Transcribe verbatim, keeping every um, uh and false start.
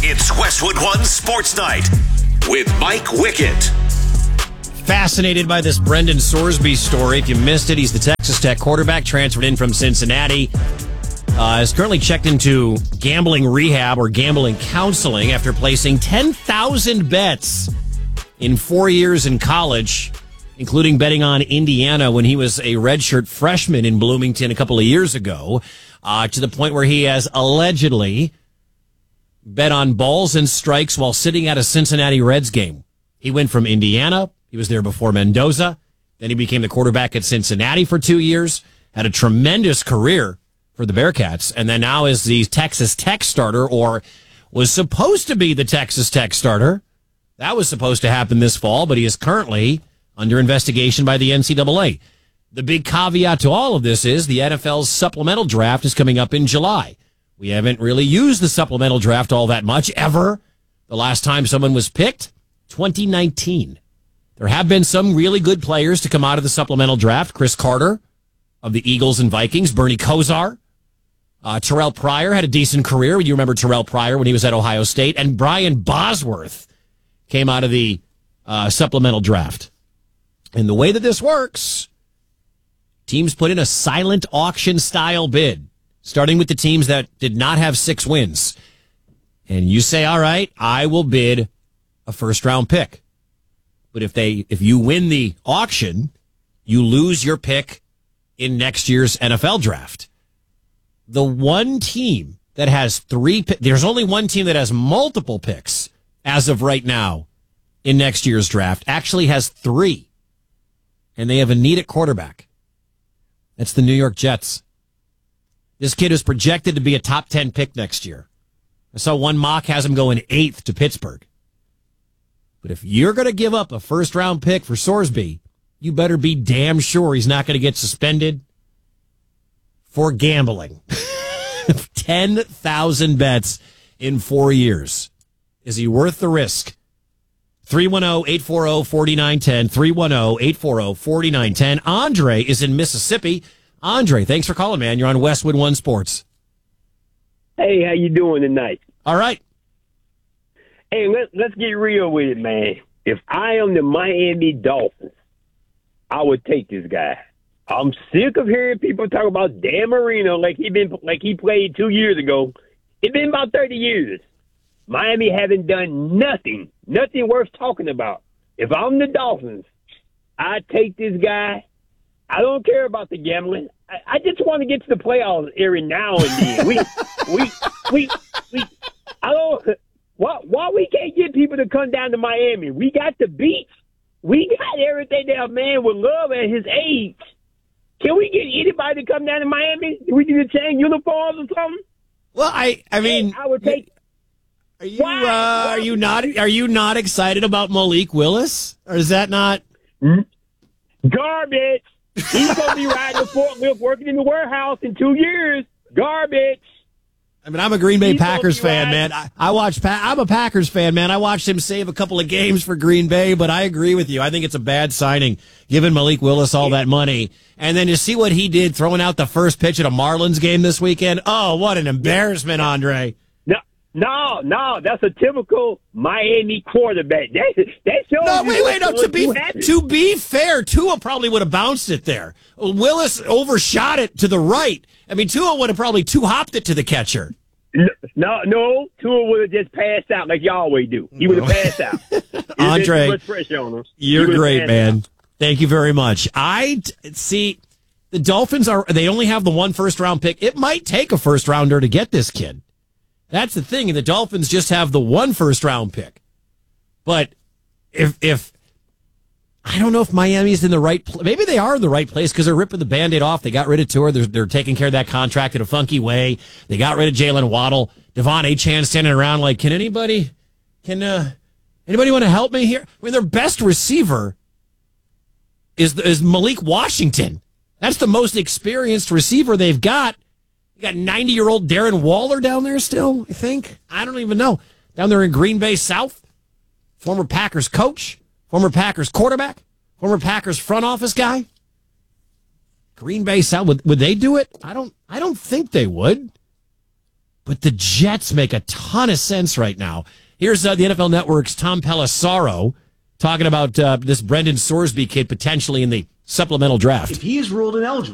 It's Westwood One Sports Night with Mike Wickett. Fascinated by this Brendan Sorsby story. If you missed it, he's the Texas Tech quarterback, transferred in from Cincinnati. Uh, is currently checked into gambling rehab or gambling counseling after placing ten thousand bets in four years in college, including betting on Indiana when he was a redshirt freshman in Bloomington a couple of years ago, uh, to the point where he has allegedly bet on balls and strikes while sitting at a Cincinnati Reds game. He went from Indiana. He was there before Mendoza. Then he became the quarterback at Cincinnati for two years, had a tremendous career for the Bearcats, and then now is the Texas Tech starter, or was supposed to be the Texas Tech starter. That was supposed to happen this fall, but he is currently under investigation by the N C double A. The big caveat to all of this is the N F L's supplemental draft is coming up in July. We haven't really used the supplemental draft all that much, ever. The last time someone was picked, twenty nineteen. There have been some really good players to come out of the supplemental draft. Chris Carter of the Eagles and Vikings, Bernie Kosar. Uh, Terrell Pryor had a decent career. You remember Terrell Pryor when he was at Ohio State. And Brian Bosworth came out of the uh, supplemental draft. And the way that this works, teams put in a silent auction-style bid, starting with the teams that did not have six wins. And you say, all right, I will bid a first-round pick. But if they, if you win the auction, you lose your pick in next year's N F L draft. The one team that has three, there's only one team that has multiple picks as of right now in next year's draft, actually has three. And they have a need at quarterback. That's the New York Jets. This kid is projected to be a top ten pick next year. I saw one mock has him going eighth to Pittsburgh. But if you're going to give up a first-round pick for Sorsby, you better be damn sure he's not going to get suspended for gambling. ten thousand bets in four years. Is he worth the risk? three one zero, eight four zero, four nine one zero, three one zero, eight four zero, four nine one zero. Andre is in Mississippi. Andre, thanks for calling, man. You're on Westwood One Sports. Hey, how you doing tonight? All right. Hey, let, let's get real with it, man. If I am the Miami Dolphins, I would take this guy. I'm sick of hearing people talk about Dan Marino like he been like he played two years ago. It's been about thirty years. Miami haven't done nothing, nothing worth talking about. If I'm the Dolphins, I take this guy. I don't care about the gambling. I, I just want to get to the playoffs every now and then. we, we, we, we. I don't. Why, why we can't get people to come down to Miami? We got the beach. We got everything that a man would love at his age. Can we get anybody to come down to Miami? Do we need to change uniforms or something? Well, I, I mean, and I would take. Are you, uh, are you not, are you not excited about Malik Willis? Or is that not? Garbage. He's going to be riding the forklift, working in the warehouse in two years. Garbage. I mean, I'm a Green Bay He's Packers fan, man. I, I watch. Pa- I'm a Packers fan, man. I watched him save a couple of games for Green Bay, but I agree with you. I think it's a bad signing, giving Malik Willis all that money, and then to see what he did throwing out the first pitch at a Marlins game this weekend. Oh, what an embarrassment, Andre! No, no, no. That's a typical Miami quarterback. That that shows. No, you wait, wait. No, to be happy. to be fair, Tua probably would have bounced it there. Willis overshot it to the right. I mean, Tua would have probably two-hopped it to the catcher. No, no, Tua would have just passed out like you always do. He would have passed out. Andre, too much pressure on him. You're great, man. Out. Thank you very much. I see the Dolphins are, they only have the one first round pick. It might take a first rounder to get this kid. That's the thing. And the Dolphins just have the one first round pick. But if, if, I don't know if Miami's in the right place. Maybe they are in the right place because they're ripping the Band-Aid off. They got rid of Tua. They're, they're taking care of that contract in a funky way. They got rid of Jalen Waddle. Devon Achane standing around like, can anybody, can, uh, anybody want to help me here? I mean, their best receiver is, is Malik Washington. That's the most experienced receiver they've got. You got ninety-year-old Darren Waller down there still, I think. I don't even know. Down there in Green Bay South. Former Packers coach. Former Packers quarterback, former Packers front office guy. Green Bay South, would, would they do it? I don't I don't think they would. but the Jets make a ton of sense right now. Here's uh, the N F L Network's Tom Pelissero talking about uh, this Brendan Sorsby kid potentially in the supplemental draft. If he is ruled ineligible,